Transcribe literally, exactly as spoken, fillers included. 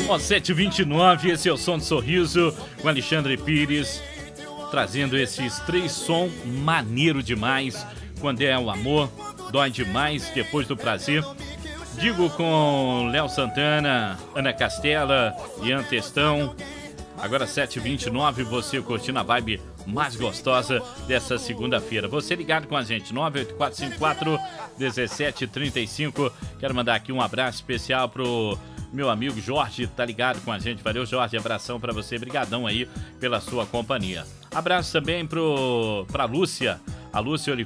Ó, sete e vinte e nove, esse é o Som do Sorriso, com Alexandre Pires, trazendo esses três sons maneiro demais. Quando é o amor, dói demais, depois do prazer. Digo com Léo Santana, Ana Castela, Ian Testão. Agora sete e vinte e nove, você curtindo a vibe mais gostosa dessa segunda-feira. Você ligado com a gente, nove oito quatro cinco quatro, um sete três cinco. Quero mandar aqui um abraço especial pro meu amigo Jorge, tá ligado com a gente. Valeu, Jorge, abração pra você, brigadão aí pela sua companhia. Abraço também pro, pra Lúcia, a Lúcia Oliveira.